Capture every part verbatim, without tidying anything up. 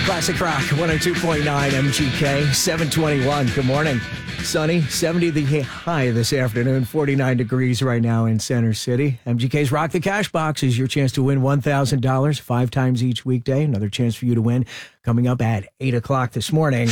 Classic Rock, one oh two point nine M G K, seven twenty-one. Good morning. Sunny, seventy the high this afternoon, forty-nine degrees right now in Center City. M G K's Rock the Cash Box is your chance to win one thousand dollars five times each weekday. Another chance for you to win coming up at eight o'clock this morning.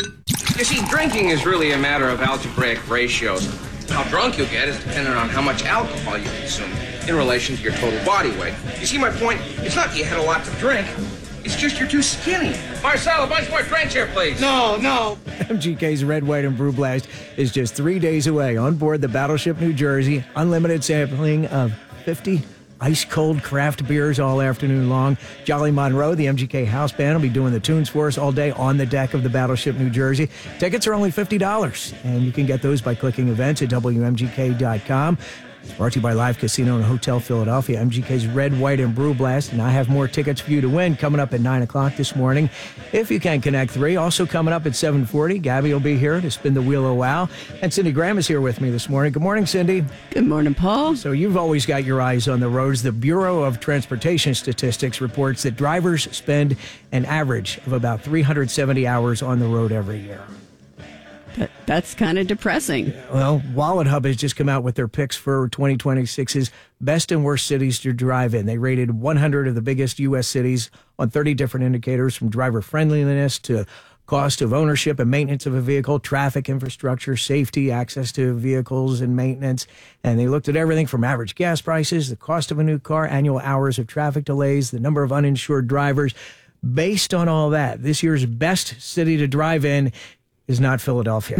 You see, drinking is really a matter of algebraic ratios. How drunk you'll get is dependent on how much alcohol you consume in relation to your total body weight. You see my point? It's not that you had a lot to drink. It's just you're too skinny. Marcel, a bunch more drinks here, please. No, no. M G K's Red, White, and Brew Blast is just three days away on board the Battleship New Jersey. Unlimited sampling of fifty ice-cold craft beers all afternoon long. Jolly Monroe, the M G K House Band, will be doing the tunes for us all day on the deck of the Battleship New Jersey. Tickets are only fifty dollars, and you can get those by clicking events at W M G K dot com. It's brought to you by Live Casino and Hotel Philadelphia, M G K's Red, White, and Brew Blast. And I have more tickets for you to win coming up at nine o'clock this morning. If you can connect three. Also coming up at seven forty, Gabby will be here to spin the wheel of wow. And Cindy Graham is here with me this morning. Good morning, Cindy. Good morning, Paul. So you've always got your eyes on the roads. The Bureau of Transportation Statistics reports that drivers spend an average of about three hundred seventy hours on the road every year. That, that's kind of depressing. Well, Wallet Hub has just come out with their picks for twenty twenty-six's best and worst cities to drive in. They rated one hundred of the biggest U S cities on thirty different indicators, from driver friendliness to cost of ownership and maintenance of a vehicle, traffic infrastructure, safety, access to vehicles and maintenance. And they looked at everything from average gas prices, the cost of a new car, annual hours of traffic delays, the number of uninsured drivers. Based on all that, this year's best city to drive in is not Philadelphia.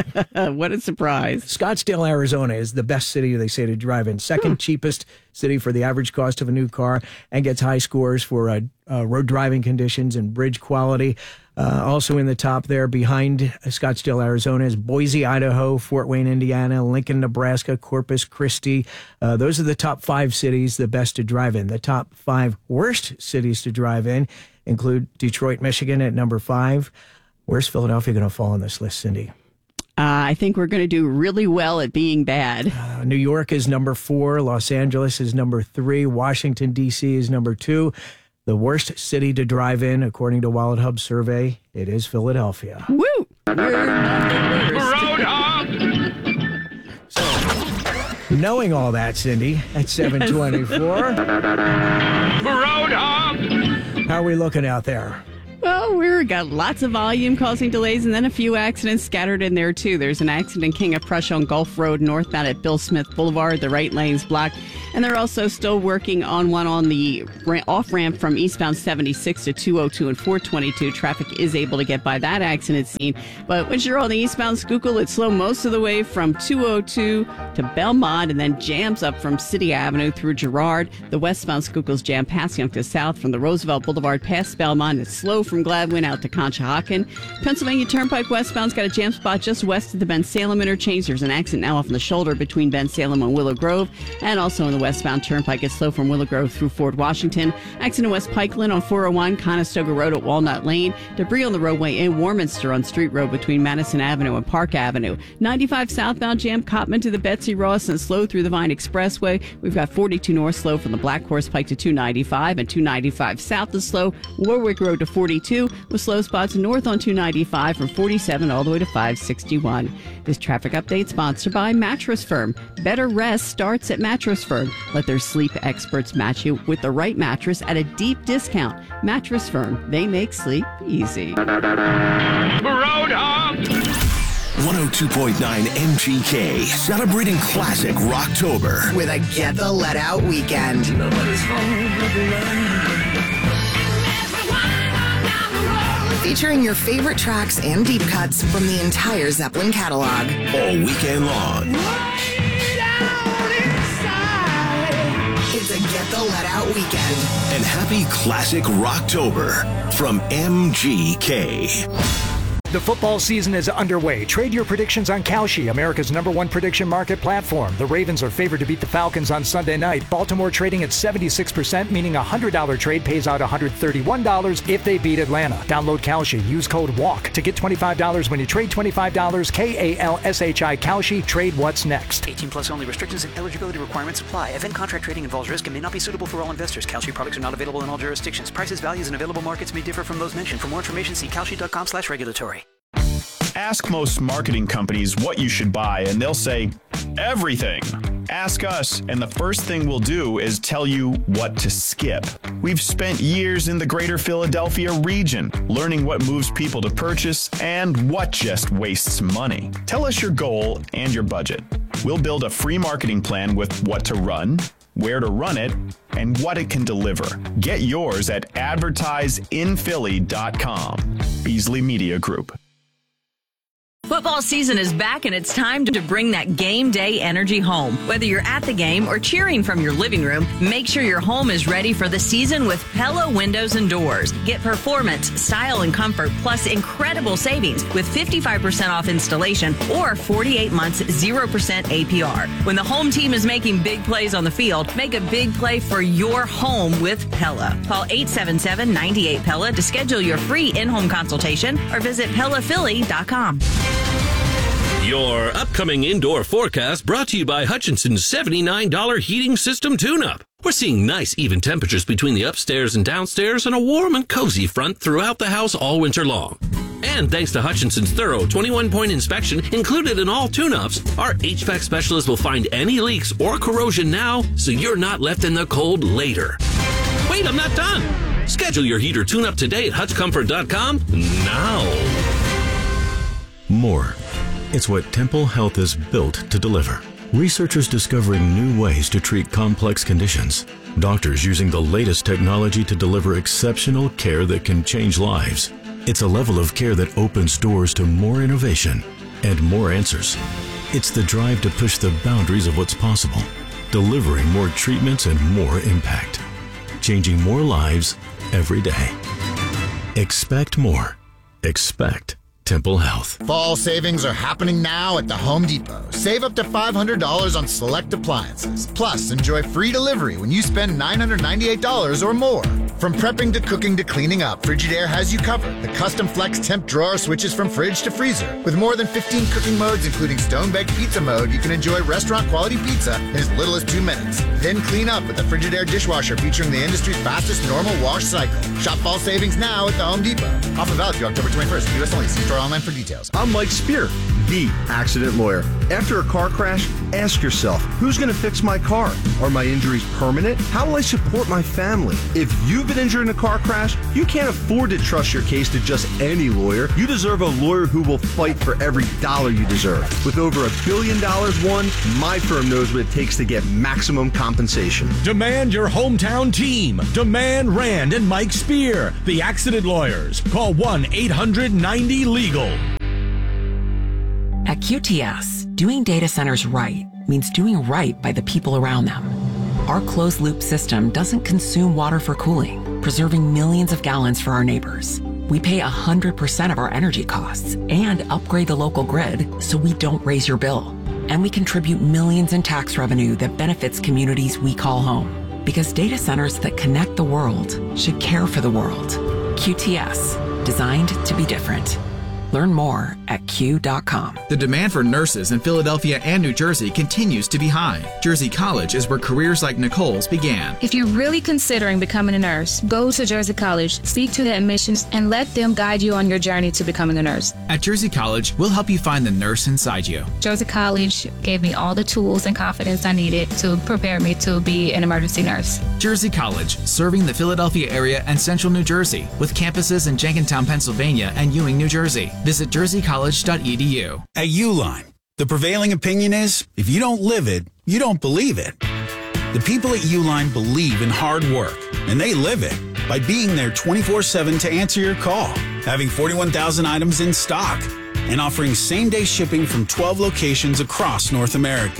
What a surprise. Scottsdale, Arizona is the best city, they say, to drive in. Second hmm. cheapest city for the average cost of a new car, and gets high scores for uh, uh, road driving conditions and bridge quality. Uh, also in the top there behind Scottsdale, Arizona is Boise, Idaho, Fort Wayne, Indiana, Lincoln, Nebraska, Corpus Christi. Uh, those are the top five cities, the best to drive in. The top five worst cities to drive in include Detroit, Michigan at number five. Where's Philadelphia going to fall on this list, Cindy? Uh, I think we're going to do really well at being bad. Uh, New York is number four. Los Angeles is number three. Washington, D C is number two. The worst city to drive in, according to Wallet Hub survey, it is Philadelphia. Woo! Roadhog! So, knowing all that, Cindy, at seven twenty-four. Roadhog! How are we looking out there? Well, we've got lots of volume causing delays, and then a few accidents scattered in there, too. There's an accident King of Prussia on Gulf Road northbound at Bill Smith Boulevard. The right lane's blocked. And they're also still working on one on the off-ramp from eastbound seventy-six to two oh two and four twenty-two. Traffic is able to get by that accident scene. But once you're on the eastbound Schuylkill, it's slow most of the way from two oh two to Belmont, and then jams up from City Avenue through Girard. The westbound Schuylkill's jam past Yonkers South from the Roosevelt Boulevard past Belmont. It's slow from Gladwin out to Conshohocken. Pennsylvania Turnpike westbound's got a jam spot just west of the Ben Salem interchange. There's an accident now off on the shoulder between Ben Salem and Willow Grove, and also in the westbound Turnpike it's slow from Willow Grove through Fort Washington. Accident West Pikeland on four oh one, Conestoga Road at Walnut Lane. Debris on the roadway in Warminster on Street Road between Madison Avenue and Park Avenue. ninety-five southbound jam Cotman to the Betsy Ross and slow through the Vine Expressway. We've got forty-two north slow from the Black Horse Pike to two ninety-five, and two ninety-five south is slow. Warwick Road to forty-two with slow spots north on two ninety-five from forty-seven all the way to five sixty-one. This traffic update sponsored by Mattress Firm. Better rest starts at Mattress Firm. Let their sleep experts match you with the right mattress at a deep discount. Mattress Firm. They make sleep easy. Roadhog! one oh two point nine M G K, celebrating classic Rocktober with a Get the Let Out weekend. Featuring your favorite tracks and deep cuts from the entire Zeppelin catalog. All weekend long. It's a Get the Let Out weekend. And happy classic Rocktober from M G K. The football season is underway. Trade your predictions on Kalshi, America's number one prediction market platform. The Ravens are favored to beat the Falcons on Sunday night. Baltimore trading at seventy-six percent, meaning a one hundred dollars trade pays out one hundred thirty-one dollars if they beat Atlanta. Download Kalshi. Use code WALK to get twenty-five dollars when you trade twenty-five dollars. K A L S H I Kalshi. Trade what's next. eighteen plus only. Restrictions and eligibility requirements apply. Event contract trading involves risk and may not be suitable for all investors. Kalshi products are not available in all jurisdictions. Prices, values, and available markets may differ from those mentioned. For more information, see kalshi.com slash regulatory. Ask most marketing companies what you should buy, and they'll say, everything. Ask us, and the first thing we'll do is tell you what to skip. We've spent years in the greater Philadelphia region, learning what moves people to purchase and what just wastes money. Tell us your goal and your budget. We'll build a free marketing plan with what to run, where to run it, and what it can deliver. Get yours at advertise in philly dot com. Beasley Media Group. Football season is back, and it's time to bring that game day energy home. Whether you're at the game or cheering from your living room, make sure your home is ready for the season with Pella Windows and Doors. Get performance, style, and comfort, plus incredible savings with fifty-five percent off installation or forty-eight months, zero percent A P R. When the home team is making big plays on the field, make a big play for your home with Pella. Call eight seven seven, nine eight, Pella to schedule your free in-home consultation or visit pella philly dot com. Your upcoming indoor forecast brought to you by Hutchinson's seventy-nine dollars heating system tune-up. We're seeing nice even temperatures between the upstairs and downstairs and a warm and cozy front throughout the house all winter long. And thanks to Hutchinson's thorough twenty-one point inspection included in all tune-ups, our H V A C specialist will find any leaks or corrosion now so you're not left in the cold later. Wait, I'm not done. Schedule your heater tune-up today at hutch comfort dot com now. More. It's what Temple Health is built to deliver. Researchers discovering new ways to treat complex conditions. Doctors using the latest technology to deliver exceptional care that can change lives. It's a level of care that opens doors to more innovation and more answers. It's the drive to push the boundaries of what's possible, delivering more treatments and more impact, changing more lives every day. Expect more. Expect Temple Health. Fall savings are happening now at the Home Depot. Save up to five hundred dollars on select appliances. Plus, enjoy free delivery when you spend nine hundred ninety-eight dollars or more. From prepping to cooking to cleaning up, Frigidaire has you covered. The custom flex temp drawer switches from fridge to freezer. With more than fifteen cooking modes, including stone-baked pizza mode, you can enjoy restaurant-quality pizza in as little as two minutes. Then clean up with the Frigidaire dishwasher featuring the industry's fastest normal wash cycle. Shop fall savings now at the Home Depot. Offer valid through October twenty-first. U S only. See store online for details. I'm Mike Spear, the accident lawyer. After a car crash, ask yourself, who's going to fix my car? Are my injuries permanent? How will I support my family? If you've been injured in a car crash, you can't afford to trust your case to just any lawyer. You deserve a lawyer who will fight for every dollar you deserve. With over a billion dollars won, my firm knows what it takes to get maximum compensation. Demand your hometown team. Demand Rand and Mike Spear, the accident lawyers. Call one eight hundred ninety legal. At Q T S, doing data centers right means doing right by the people around them. Our closed-loop system doesn't consume water for cooling, preserving millions of gallons for our neighbors. We pay one hundred percent of our energy costs and upgrade the local grid so we don't raise your bill. And we contribute millions in tax revenue that benefits communities we call home. Because data centers that connect the world should care for the world. Q T S, designed to be different. Learn more at Q dot com. The demand for nurses in Philadelphia and New Jersey continues to be high. Jersey College is where careers like Nicole's began. If you're really considering becoming a nurse, go to Jersey College, speak to the admissions, and let them guide you on your journey to becoming a nurse. At Jersey College, we'll help you find the nurse inside you. Jersey College gave me all the tools and confidence I needed to prepare me to be an emergency nurse. Jersey College, serving the Philadelphia area and central New Jersey, with campuses in Jenkintown, Pennsylvania, and Ewing, New Jersey. Visit jersey college dot e d u. At Uline, the prevailing opinion is, if you don't live it, you don't believe it. The people at Uline believe in hard work, and they live it by being there twenty-four seven to answer your call, having forty-one thousand items in stock, and offering same-day shipping from twelve locations across North America.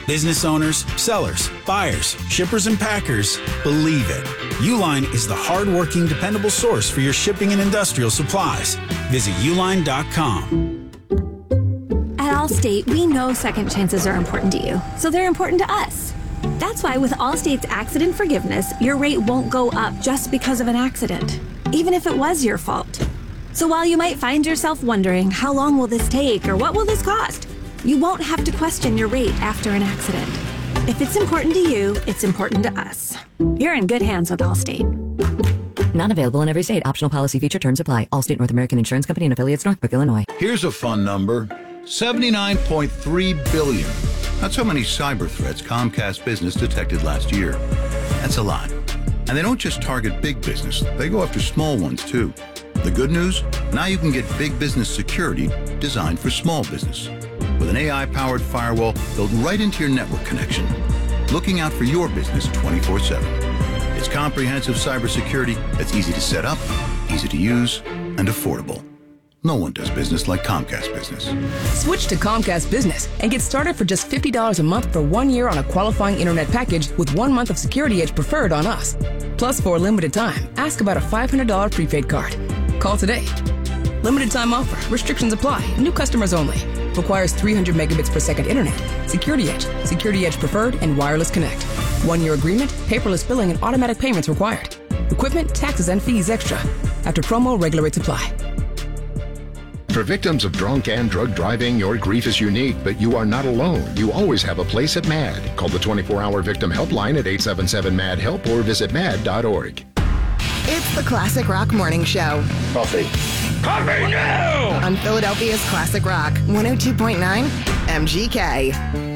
Business owners, sellers, buyers, shippers, and packers, believe it. Uline is the hard-working, dependable source for your shipping and industrial supplies. Visit uline dot com. At Allstate, we know second chances are important to you, so they're important to us. That's why with Allstate's accident forgiveness, your rate won't go up just because of an accident, even if it was your fault. So while you might find yourself wondering, how long will this take or what will this cost? You won't have to question your rate after an accident. If it's important to you, it's important to us. You're in good hands with Allstate. Not available in every state. Optional policy feature terms apply. Allstate North American Insurance Company and affiliates, Northbrook, Illinois. Here's a fun number. seventy-nine point three billion. That's how many cyber threats Comcast Business detected last year. That's a lot. And they don't just target big business. They go after small ones, too. The good news? Now you can get big business security designed for small business. With an A I-powered firewall built right into your network connection, looking out for your business twenty-four seven. It's comprehensive cybersecurity that's easy to set up, easy to use, and affordable. No one does business like Comcast Business. Switch to Comcast Business and get started for just fifty dollars a month for one year on a qualifying internet package with one month of Security Edge preferred on us. Plus, for a limited time, ask about a five hundred dollars prepaid card. Call today. Limited time offer. Restrictions apply. New customers only. Requires three hundred megabits per second internet. Security Edge. Security Edge preferred and wireless connect. One-year agreement, paperless billing, and automatic payments required. Equipment, taxes, and fees extra. After promo, regular rates apply. For victims of drunk and drug driving, your grief is unique, but you are not alone. You always have a place at MAD. Call the twenty-four hour victim helpline at eight seven seven MAD HELP or visit mad dot org. It's the Classic Rock Morning Show. Coffee. Coffee now! On Philadelphia's Classic Rock, one oh two point nine M G K.